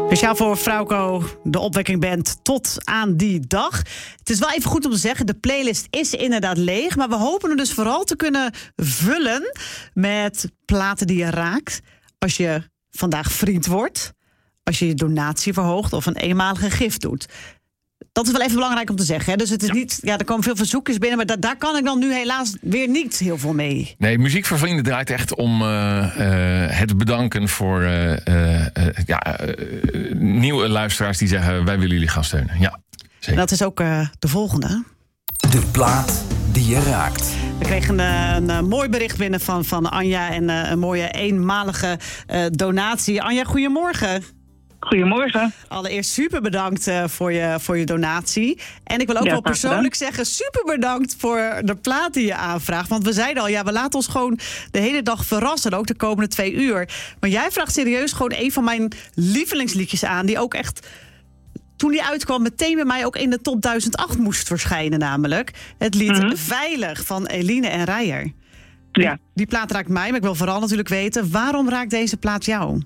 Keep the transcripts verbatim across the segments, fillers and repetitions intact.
Speciaal voor Frauko, de opwekkingbandt tot aan die dag. Het is wel even goed om te zeggen, de playlist is inderdaad leeg. Maar we hopen hem dus vooral te kunnen vullen met platen die je raakt. Als je vandaag vriend wordt, als je je donatie verhoogt of een eenmalige gift doet. Dat is wel even belangrijk om te zeggen. Hè? Dus het is niet, ja, er komen veel verzoekjes binnen, maar da- daar kan ik dan nu helaas weer niet heel veel mee. Nee, Muziek voor Vrienden draait echt om uh, uh, het bedanken voor uh, uh, uh, ja, uh, nieuwe luisteraars die zeggen, wij willen jullie gaan steunen. Ja, zeker. En dat is ook uh, de volgende. De plaat die je raakt. We kregen een, een mooi bericht binnen van, van Anja en uh, een mooie eenmalige uh, donatie. Anja, goedemorgen. Goedemorgen. Allereerst super bedankt uh, voor, je, voor je donatie. En ik wil ook ja, wel persoonlijk zeggen, super bedankt voor de plaat die je aanvraagt. Want we zeiden al, ja, we laten ons gewoon de hele dag verrassen. Ook de komende twee uur. Maar jij vraagt serieus gewoon een van mijn lievelingsliedjes aan. Die ook echt, toen die uitkwam, meteen bij mij ook in de top duizend acht moest verschijnen. Namelijk het lied mm-hmm. Veilig van Eline en Reijer. Ja. Die plaat raakt mij, maar ik wil vooral natuurlijk weten, waarom raakt deze plaat jou?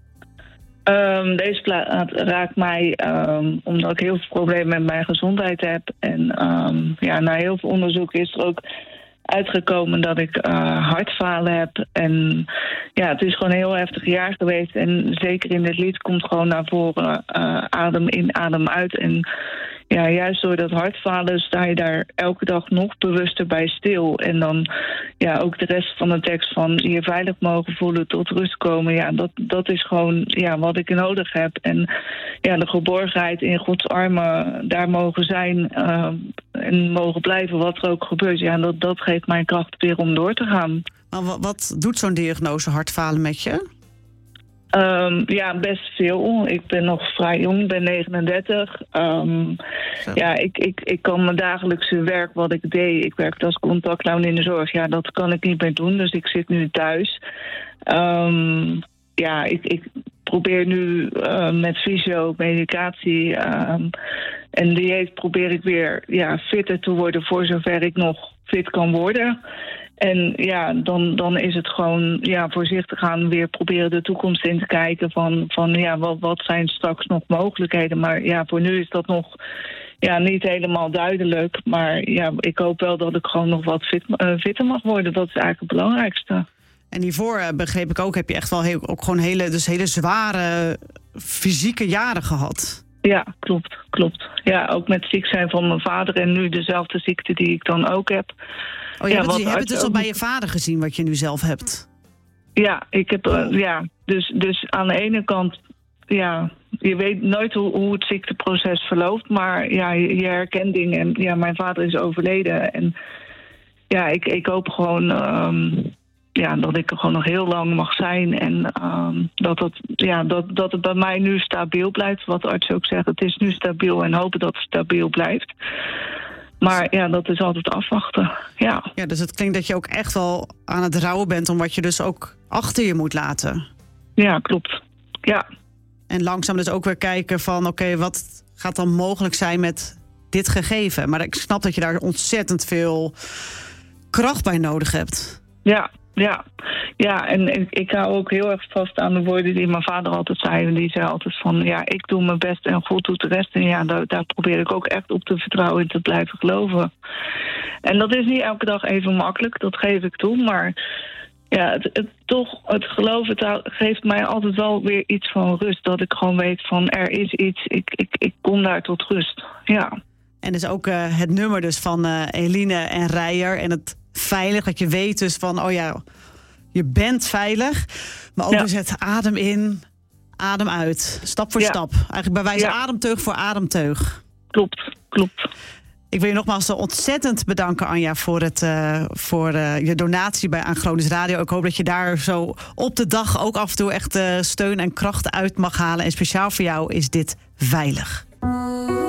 Um, deze plaat raakt mij um, omdat ik heel veel problemen met mijn gezondheid heb. En um, ja, na heel veel onderzoek is er ook uitgekomen dat ik uh, hartfalen heb. En ja, het is gewoon een heel heftig jaar geweest. En zeker in dit lied komt gewoon naar voren uh, adem in, adem uit. En ja, juist door dat hartfalen sta je daar elke dag nog bewuster bij stil. En dan ja, ook de rest van de tekst van je veilig mogen voelen, tot rust komen. Ja, dat, dat is gewoon ja, wat ik nodig heb. En ja, de geborgenheid in Gods armen, daar mogen zijn uh, en mogen blijven wat er ook gebeurt. Ja, dat, dat geeft mij kracht weer om door te gaan. Maar wat, wat doet zo'n diagnose hartfalen met je? Um, ja, best veel. Ik ben nog vrij jong, ik ben negenendertig. Um, ja, ik, ik, ik kan mijn dagelijkse werk wat ik deed. Ik werkte als contactclown in de zorg. Ja, dat kan ik niet meer doen, dus ik zit nu thuis. Um, ja, ik, ik probeer nu uh, met fysio, medicatie um, en dieet probeer ik weer ja, fitter te worden voor zover ik nog fit kan worden. En ja, dan, dan is het gewoon ja, voorzichtig gaan weer proberen de toekomst in te kijken van, van ja, wat, wat zijn straks nog mogelijkheden. Maar ja, voor nu is dat nog ja, niet helemaal duidelijk. Maar ja, ik hoop wel dat ik gewoon nog wat fit, uh, fitter mag worden. Dat is eigenlijk het belangrijkste. En hiervoor, uh, begreep ik ook, heb je echt wel heel, ook gewoon hele, dus hele zware fysieke jaren gehad. Ja, klopt, klopt. Ja, ook met ziek zijn van mijn vader en nu dezelfde ziekte die ik dan ook heb. Oh, je ja, hebt het, je hebt het dus ook al bij je vader gezien, wat je nu zelf hebt? Ja, ik heb, uh, ja dus, dus aan de ene kant, ja, je weet nooit hoe, hoe het ziekteproces verloopt, maar ja, je, je herkent dingen. En ja, mijn vader is overleden en ja, ik, ik hoop gewoon um, ja, dat ik er gewoon nog heel lang mag zijn en um, dat, het, ja, dat, dat het bij mij nu stabiel blijft. Wat de arts ook zegt, het is nu stabiel en hopen dat het stabiel blijft. Maar ja, dat is altijd afwachten, ja. Ja, dus het klinkt dat je ook echt wel aan het rouwen bent om wat je dus ook achter je moet laten. Ja, klopt, ja. En langzaam dus ook weer kijken van, oké, okay, wat gaat dan mogelijk zijn met dit gegeven? Maar ik snap dat je daar ontzettend veel kracht bij nodig hebt. Ja, ja. Ja, en ik, ik hou ook heel erg vast aan de woorden die mijn vader altijd zei. Die zei altijd van, ja, ik doe mijn best en God doet de rest. En ja, daar, daar probeer ik ook echt op te vertrouwen en te blijven geloven. En dat is niet elke dag even makkelijk, dat geef ik toe. Maar ja, het, het, toch, het geloven het geeft mij altijd wel weer iets van rust. Dat ik gewoon weet van, er is iets, ik, ik, ik kom daar tot rust, ja. En dus ook uh, het nummer dus van uh, Eline en Reijer en het veilig, dat je weet dus van, oh ja, je bent veilig, maar ook ja. dus het adem in, adem uit, stap voor ja. stap. Eigenlijk bij wijze ja. ademteug voor ademteug. Klopt, klopt. Ik wil je nogmaals ontzettend bedanken, Anja, voor, het, uh, voor uh, je donatie bij aan Gronings Radio. Ik hoop dat je daar zo op de dag ook af en toe echt uh, steun en kracht uit mag halen. En speciaal voor jou is dit Veilig.